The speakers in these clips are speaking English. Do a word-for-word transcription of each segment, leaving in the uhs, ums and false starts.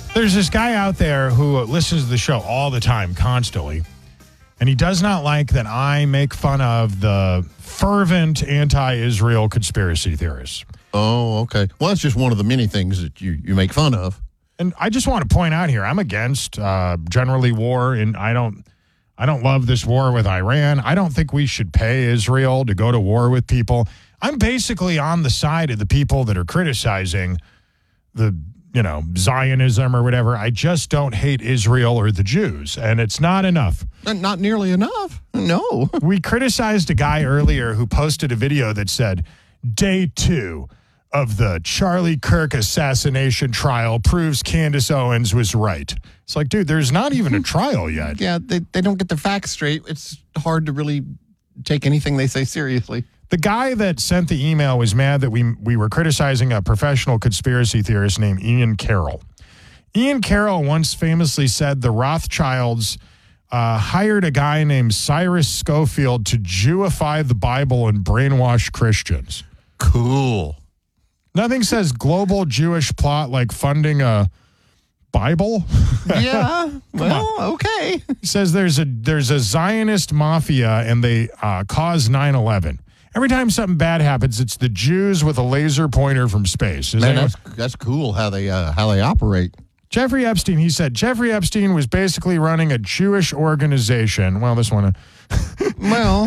There's this guy out there who listens to the show all the time, constantly, and he does not like that I make fun of the fervent anti-Israel conspiracy theorists. Oh, okay. Well, that's just one of the many things that you, you make fun of. And I just want to point out here, I'm against uh, generally war, and I don't I don't love this war with Iran. I don't think we should pay Israel to go to war with people. I'm basically on the side of the people that are criticizing the, you know, Zionism or whatever. I just don't hate Israel or the Jews, and it's not enough. Not nearly enough. No. We criticized a guy earlier who posted a video that said, day two of the Charlie Kirk assassination trial proves Candace Owens was right. It's like, dude, there's not even a trial yet. Yeah, they, they don't get the facts straight. It's hard to really take anything they say seriously. The guy that sent the email was mad that we we were criticizing a professional conspiracy theorist named Ian Carroll. Ian Carroll once famously said the Rothschilds uh, hired a guy named Cyrus Schofield to Jewify the Bible and brainwash Christians. Cool. Nothing says global Jewish plot like funding a Bible. Yeah. Well, okay. It says there's a there's a Zionist mafia and they uh, caused nine eleven. Every time something bad happens, it's the Jews with a laser pointer from space. Isn't Man, it? that's, that's cool how they uh, how they operate. Jeffrey Epstein, he said, Jeffrey Epstein was basically running a Jewish organization. Well, this one. Well,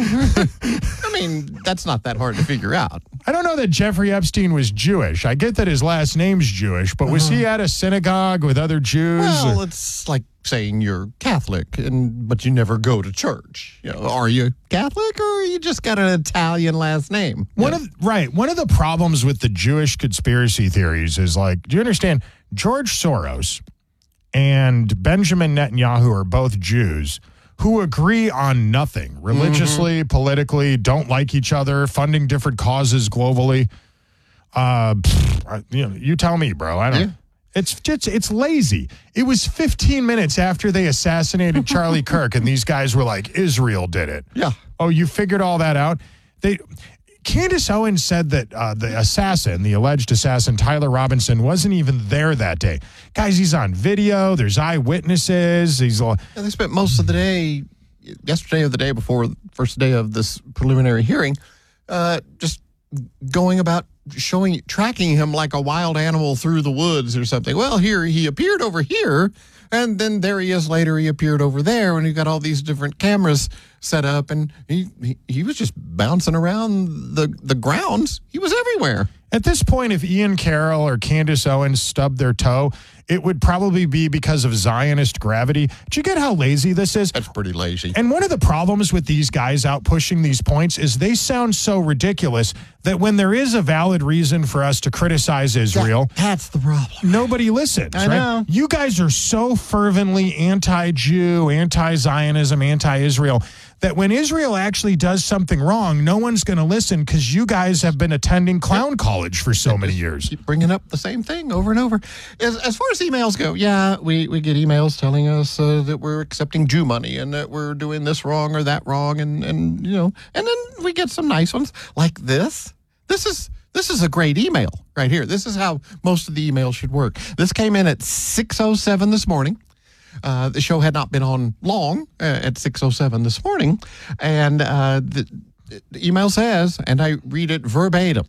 I mean, that's not that hard to figure out. I don't know that Jeffrey Epstein was Jewish. I get that his last name's Jewish, but was uh, he at a synagogue with other Jews? Well, or? It's like saying you're Catholic, and but you never go to church. You know, are you Catholic or you just got an Italian last name? One yeah. of right. One of the problems with the Jewish conspiracy theories is like, do you understand? George Soros and Benjamin Netanyahu are both Jews who agree on nothing religiously, mm-hmm. politically, don't like each other, funding different causes globally. Uh, pfft, you know, you tell me, bro. I don't. Yeah. It's just it's lazy. It was fifteen minutes after they assassinated Charlie Kirk, and these guys were like, Israel did it. Yeah. Oh, you figured all that out? They. Candace Owens said that uh, the assassin, the alleged assassin, Tyler Robinson, wasn't even there that day. Guys, he's on video. There's eyewitnesses. He's all. And they spent most of the day, yesterday or the day before, first day of this preliminary hearing, uh, just going about showing, tracking him like a wild animal through the woods or something. Well, here he appeared over here, and then there he is later. He appeared over there, and you got all these different cameras set up, and he, he he was just bouncing around the the grounds. He was everywhere. At this point, if Ian Carroll or Candace Owens stubbed their toe, it would probably be because of Zionist gravity. Do you get how lazy this is? That's pretty lazy. And one of the problems with these guys out pushing these points is they sound so ridiculous that when there is a valid reason for us to criticize Israel, that, that's the problem. Nobody listens. I right? know. You guys are so fervently anti-Jew, anti-Zionism, anti-Israel that when Israel actually does something wrong, no one's going to listen because you guys have been attending clown college for so many years. Keep bringing up the same thing over and over. As, as far as emails go, yeah, we, we get emails telling us uh, that we're accepting Jew money and that we're doing this wrong or that wrong, and, and you know, and then we get some nice ones like this. This is this is a great email right here. This is how most of the emails should work. This came in at six oh seven this morning. Uh, the show had not been on long uh, at six oh seven this morning. And uh, the, the email says, and I read it verbatim,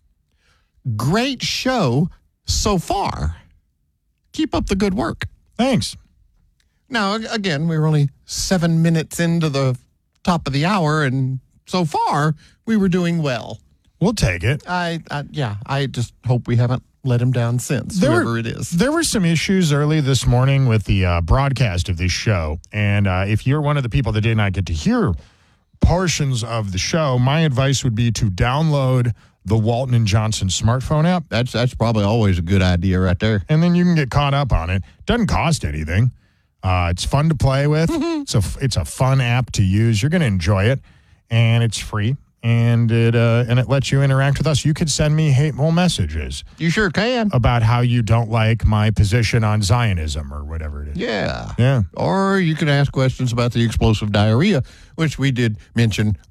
"Great show so far. Keep up the good work." Thanks. Now, again, we were only seven minutes into the top of the hour, and so far we were doing well. We'll take it. I, I yeah, I just hope we haven't let him down since, there whoever were, it is. There were some issues early this morning with the uh, broadcast of this show. And uh, if you're one of the people that did not get to hear portions of the show, my advice would be to download the Walton and Johnson smartphone app. That's that's probably always a good idea right there. And then you can get caught up on it. Doesn't cost anything. Uh, it's fun to play with. Mm-hmm. So it's a fun app to use. You're going to enjoy it. And it's free. And it uh, and it lets you interact with us. You could send me hateful messages. You sure can. About how you don't like my position on Zionism or whatever it is. Yeah. Yeah. Or you can ask questions about the explosive diarrhea, which we did mention